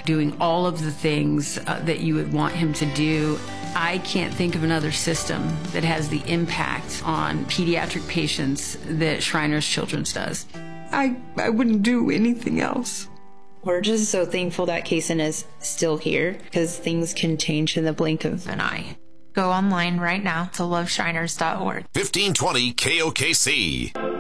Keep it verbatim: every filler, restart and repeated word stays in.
doing all of the things uh, that you would want him to do. I can't think of another system that has the impact on pediatric patients that Shriners Children's does. I, I wouldn't do anything else. We're just so thankful that Kaysen is still here, because things can change in the blink of an eye. Go online right now to love shriners dot org. fifteen twenty K O K C.